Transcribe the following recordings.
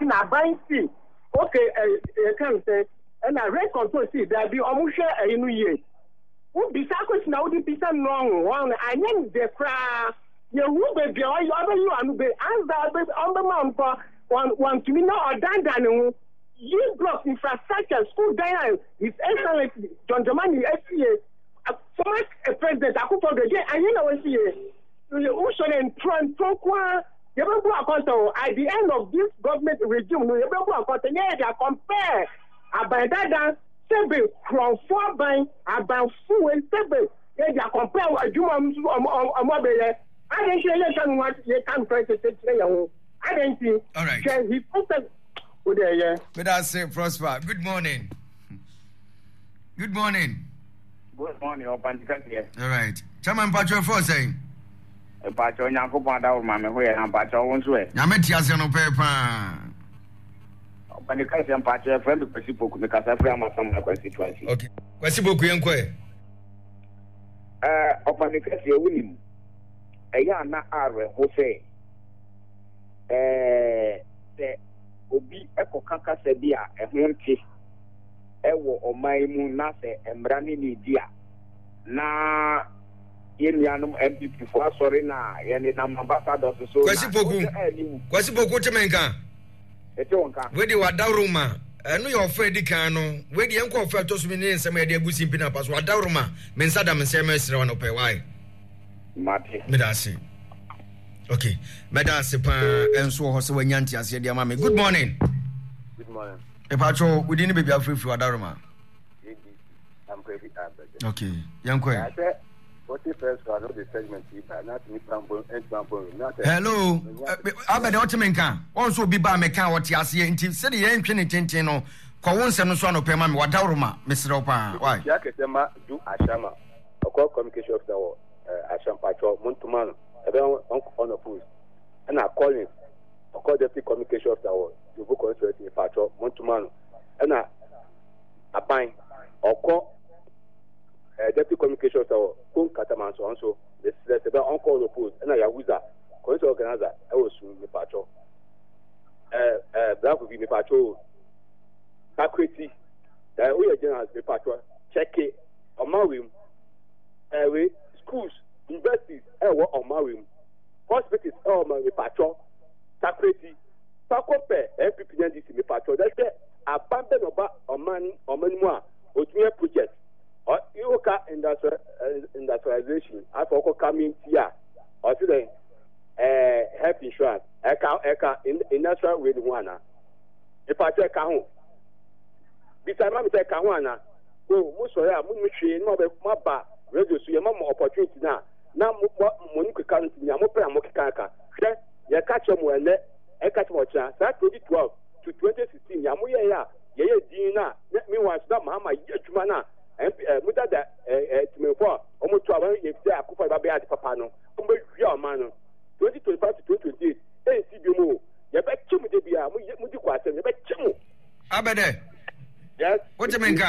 na ban see okay can say and I rent control see there be share inu ye who be question na who be wrong one anyen the cra ye who be you and be answer be on the man for one to me no dandan you block infrastructure school there is excellent John Dramani SCA former president Akufo Addo and you know what see you should at the end of this government regime, you compare Abandada, Sebe, from 4 by about 4 and 7. They compare what you want. I didn't share what you can try to say. I didn't see. All right. He posted. But I say, Prosper, good morning. Good morning. Good morning, Opantika. All right. Chairman Patrol for saying. Pacho Yanko Panda, Mamma, where I'm Pacho won't way. Yametias no paper. Panica and Pacho, friend of Pacific, because I frame some constituency. Okay. Pacific, Yanque. Opanica, you're winning. A yana are who say, Obi Echo Kaka Sebia, a Monty, Ewo or my moon Nase, and Branini Dia. Na Yanum MPP for sorry na yani na ambassador so kwasi boku temenka etonka we di wadaruma enu your friend kan no we di enko of to so me nsem e de agusi mpina paso wadaruma me nsada me nsem esre wono pe why mate medasi okay medasi pa enso ho se wanyanti ase de ama me good morning e pacho we di ni baby afri wadaruma I'm pretty okay yanko what if first for the segment not me pampo and pampo hello abede otemenka onso bi ba meka wote ase nti se de yen twene tenten no kwa wonsem no so no pema me wadawroma mesrew pa why ya ketema do ashama okọ communication of the asham patrol montumano ebe on of post and I calling okọ deputy communication of the you book consulting patrol montumano and apan okọ deputy communication officer Kun Kataman so also the about on-call report and I Yahuza, Council organizer, I was soon the patrol. That would be the patrol. Faculty, we are general the patrol. Check it on Mawim. Schools, universities, on Mawim. Hospitals, on the patrol. Faculty, Faculty, MPP, the patrol. That's it. Abandon about a man or many more. With me project. You can industrialization. I forgot coming here. Or today, health insurance. Industrial with one. If I take a home, besides, I take a one. Oh, Musoya, Mushi, no, my bar, radio, so your mom opportunity now. Now, Monica can't be a mopper and Mokaka. You catch them when I catch more chance. That 2012 to 2016, Yamuya, Dina, let me watch that Mama, Yachumana. Muda da tumefo omo to aban ye say Akufo ba be ade papa no omo hwia o man no 2025 to 2028 NCB mo ye be chimu de bia mu di kwase ye be chimu abede yes what you mean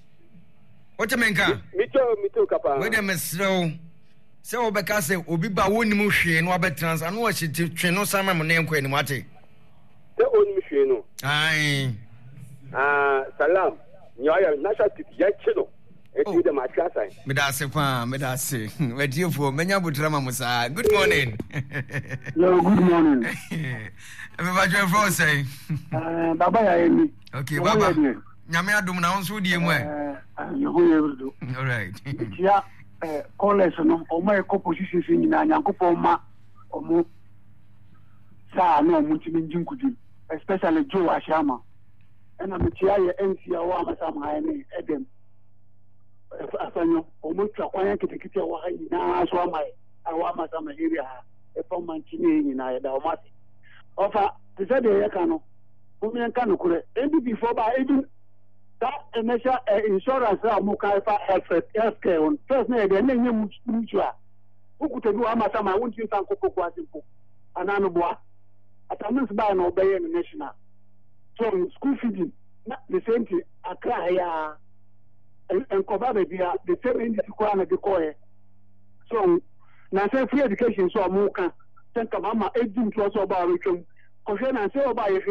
mito kapa we dem srew se obeka se obi ba wonimu hwe no abetrans anu o hye twe no sama mo ne nkwa ni mate se onimu hwe no ai salam Nyoya national tip ya chino eti de matrasa medase wediofo menya butrama musa good morning no good morning everybody for say baba ya emi okay baba nyame adom na wonso die mu yehoyerudo all right ya college no o mai ko position sin nyina nyankopon ma omo sa na omo ntimi njinkudu especially Joe Ashama and I'm a NCA or Amazon Edem. Afanyo, Omutra, Quayan Kitty, now as well my Awamazama area, a form Manchini in Iadamati. Offer the said Yakano, Umian Kanukure, and before by agent that a measure insurance Mukaifa healthcare on first name, the name Mutua. Who could do Amazama, I won't use Uncle Quasipo, and Anubua. At a month's by an obeying national. So school feeding, the same thing. Accra and cover the same in the Kwana de Koye. So now say free education so Amuka. Think of Mama 18 plus about Richard. Because then I say about if it's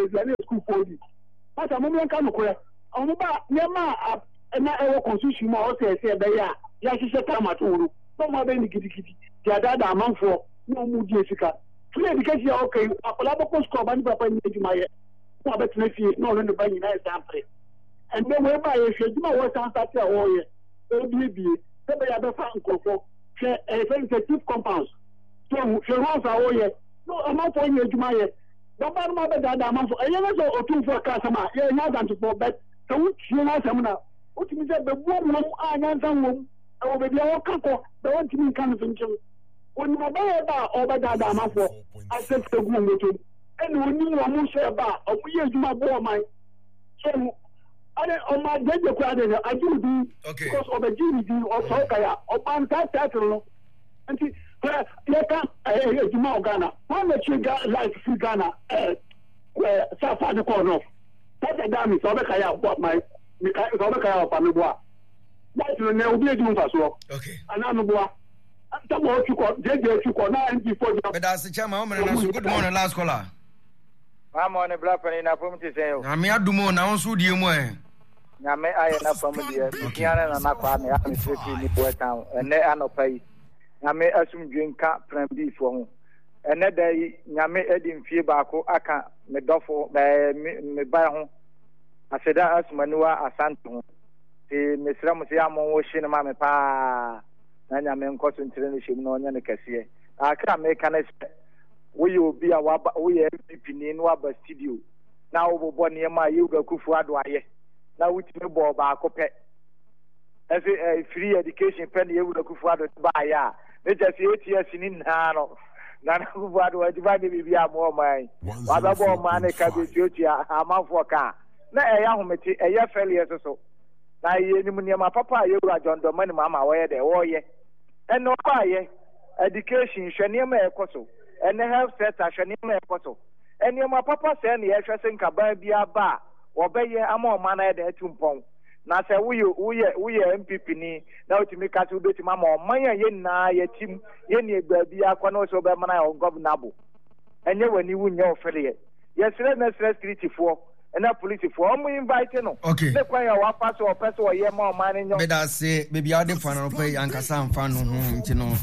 school for you. But I'm going to come to Nema and I constitution also say, yes, she's a Tamaturu. No more than kitty. The other amount for no more Jessica. Today, because you're okay, a Labocos Coban Papa into my Robert Nessie, no longer by United States. And then whereby if you do what sounds like a warrior, OBB, the other fan for sensitive compounds. So, she runs a warrior. No, I'm not for you to my. The bottom of the amount for a year or two for a customer, you're not going to for bet. So, which you know, Samana, what means that the woman, I answer woman, I will be all couple, the one to me kind of function. When you buy about over that amount for, I said to woman, and when you are more share about, or we use my boy, my. So, on my dead, I do because of the GD or Sokaya or Banka Tattle. And you can't, Ghana. One that you got like Ghana, where South Africa corner. That's a damn Sobakaya, what my Sobakaya Pamibua. That's the name of the well. Okay. And I'm a boy. Some more you call JJ now and before you. But that's the chairman. Good morning, last caller. I'm on a black and I promise to say, I'm here to more now, so dear more. Nyame ayena family kiana na nakwa na ya mfefi ni poetan ene anopai nyame asumdwe nka prembi fo ho ene dai nyame edi mfie baako aka me dofo me ba ho aseda asumaniwa asante ho ti mesra mo se amon wo hye ne ma me pa na nyame nkoso ntire ne hyem na onya ne kase aka me kana wo ye obi a wo ye MVP ni no aba studio na wo bo ne ma Yuga Kufuado aye na wutime bo ba akopɛ ɛsɛ free education pen ye Yuga Kufuado ba ya ne jase ATS ni na no na Kufuado wajiba de bibia mo man wa ba bo man ne ka be tiotia amafo ka na ɛya hometi ɛya failure so na ye ni munema papa ye Yuga John Domani mama wo ye de wo ye ɛno ba ye education hwene ekoso ɛne health sector hwene ekoso ɛne ma papa sɛ ne ye hwese nka ba bia ba obeye ama ọma na ede etumpon na se wuye MPP ni na otimi ka se ubeti ama ọma ye na ye tim ye ni egba bia kwa na so be mana o governable enye wani wunye ofere ye sere na sere street fo na police fo omo invite no ne kwa ya wa pass o pese o ye ma ọma ni nyo meda se bebi ade fa no pe ankasa amfa no ho nti no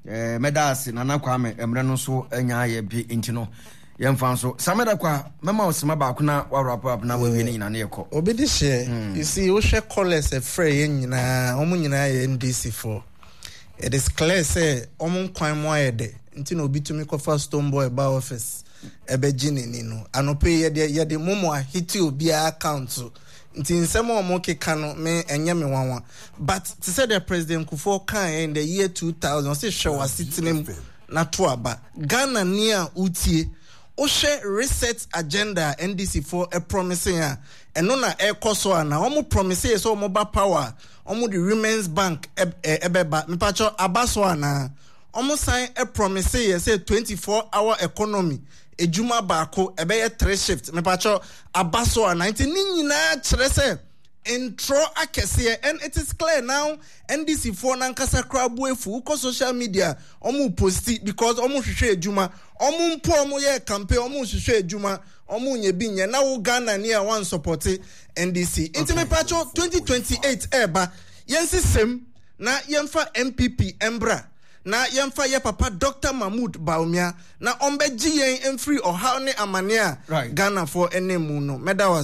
meda se na nakwa me emre no so anya ye bi nti no yemfa so sameda kwa mema osema ba kuna wa wrap up na we ni nyina ne yeko obedi share you see wo hwe college e free yen nyina omo nyina ye NDC for it is clear say omo kwan mo ayede nti na obi tumi ko first stone boy ba office ebe gini ni no anope ye de momo a hiti obi account nti nsem omo keka no me enye me wanwa but to say the president Kufuor kan in the year 2000 say show asitinem na to aba Ghana nia utie o share reset agenda NDC for a promising eno na ekoso na omo promise so omo ba power omo the Women's Bank ebeba me pacho abaso ana omo sign a promise say 24-hour economy ejuma baako ebe 3 shift me pacho abaso ana nti ni nyina kire say intro akese and it is clear now NDC for nankasa krabu efu ko social media omo posti because omo hwehwe ejuma omo mpo omo ye campaign omo hwehwe ejuma omo nye binye na wo Ghana ni a one support NDC intime pacho 2028 eba yensisem na yemfa MPP embra na yemfa ye papa Dr. Mahmoud Baumia na ombeji yen emfree oha ne amane a Ghana for enemu no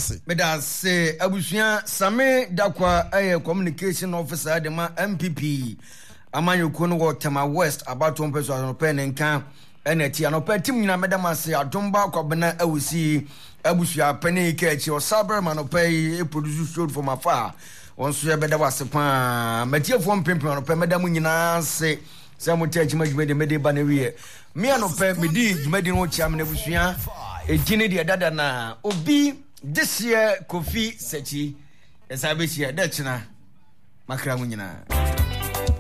medawase abusua Same Dakwa communication officer de ma MPP amanyoko no wo Tema West about one person on pen nka eneti anopa tim nyina medamase adomba kwabena awusi abusua pani ka echi osaber manopa e produce show from afar onso ye bedawase pa matiefo mpempe anopa medamu nyina se Samu techi majumede mede banewie mi anope medi jumede no chiam na busua ejine de dada na obi this year Kofi Sechi esabe chia de china makra mu nyina